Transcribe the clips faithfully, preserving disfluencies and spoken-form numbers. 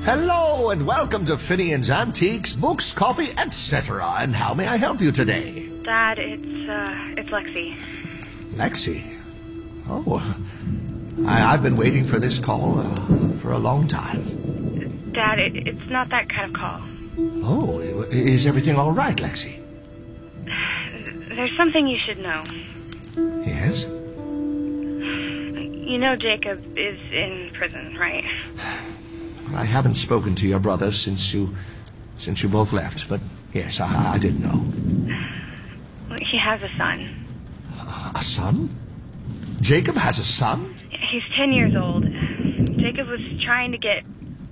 Hello and welcome to Finian's Antiques, Books, Coffee, et cetera. And how may I help you today? Dad, it's, uh, it's Lexi. Lexi? Oh, I, I've been waiting for this call uh, for a long time. Dad, it, it's not that kind of call. Oh, is everything all right, Lexi? There's something you should know. Yes? You know Jacob is in prison, right? I haven't spoken to your brother since you since you both left, but yes, I, I did know. He has a son. A son? Jacob has a son? He's ten years old. Jacob was trying to get...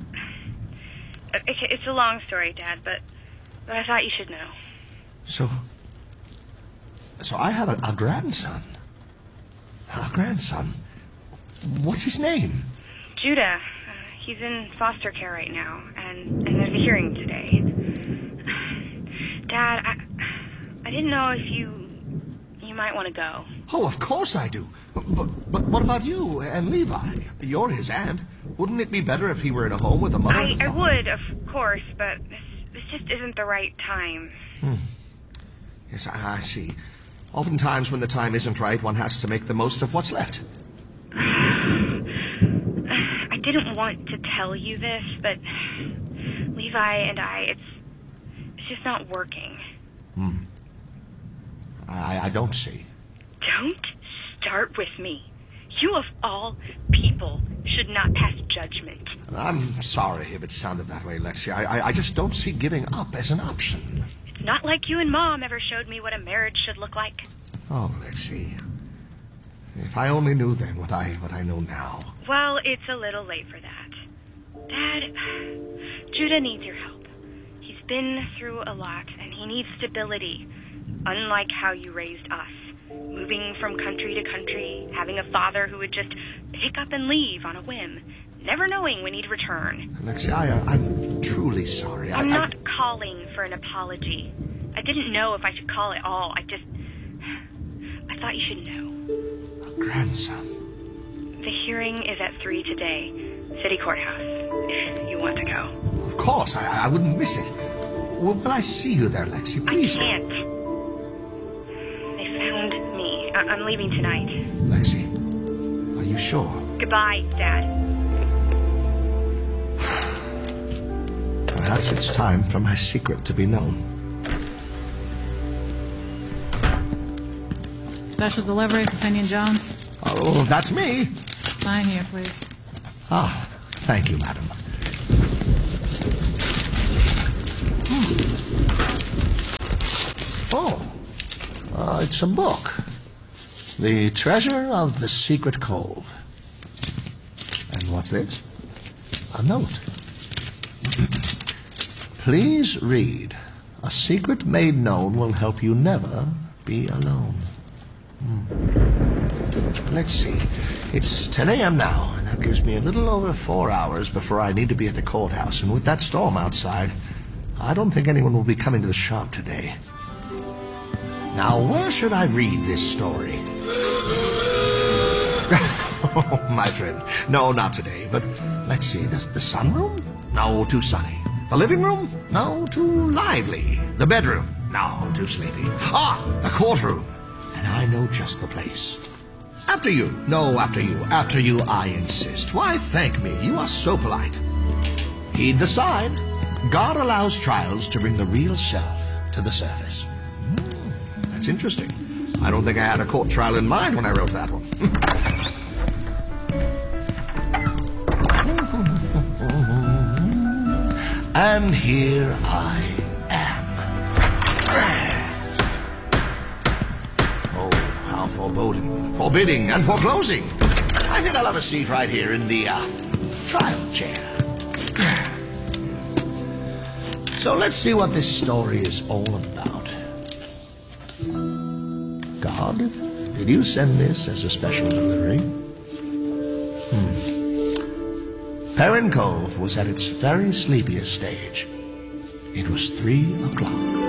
It's a long story, Dad, but, but I thought you should know. So... So I have a, a grandson. A grandson? What's his name? Judah. Uh, he's in foster care right now, and, and there's a hearing today. Dad, I, I didn't know if you... You might want to go. Oh, of course I do. But, but, but what about you and Levi? You're his aunt. Wouldn't it be better if he were in a home with a mother I, and I father? would, of course, but this, this just isn't the right time. Hmm. Yes, I, I see. Oftentimes when the time isn't right, one has to make the most of what's left. I didn't want to tell you this, but Levi and I, it's, it's just not working. Hmm. I, I don't see. Don't start with me. You, of all people, should not pass judgment. I'm sorry if it sounded that way, Lexi. I, I, I just don't see giving up as an option. It's not like you and Mom ever showed me what a marriage should look like. Oh, Lexi. If I only knew then what I what I know now. Well, it's a little late for that. Dad, Judah needs your help. He's been through a lot, and he needs stability. Unlike how you raised us, moving from country to country, having a father who would just pick up and leave on a whim, never knowing when he'd return. Alexia, I, I'm truly sorry. I'm I, not I... calling for an apology. I didn't know if I should call at all. I just... I thought you should know. A grandson. The hearing is at three today, City Courthouse, if you want to go. Of course, I, I wouldn't miss it. Will, will I see you there, Lexi? Please. I can't. Found me. I- I'm leaving tonight. Lexi, are you sure? Goodbye, Dad. Perhaps it's time for my secret to be known. Special delivery for Finian Jones. Oh, that's me. Sign here, please. Ah, thank you, madam. Hmm. Oh. Uh, it's a book. The Treasure of the Secret Cove. And what's this? A note. Please read. A secret made known will help you never be alone. Hmm. Let's see. It's ten a.m. now, and that gives me a little over four hours before I need to be at the courthouse. And with that storm outside, I don't think anyone will be coming to the shop today. Now, where should I read this story? Oh, my friend. No, not today. But let's see. The, the sunroom? No, too sunny. The living room? No, too lively. The bedroom? No, too sleepy. Ah, the courtroom. And I know just the place. After you. No, after you. After you, I insist. Why, thank me. You are so polite. Heed the sign. God allows trials to bring the real self to the surface. That's interesting. I don't think I had a court trial in mind when I wrote that one. And here I am. Oh, how foreboding, forbidding, and foreclosing. I think I'll have a seat right here in the uh, trial chair. So let's see what this story is all about. God, did you send this as a special delivery? Hmm. Perrin Cove was at its very sleepiest stage. It was three o'clock.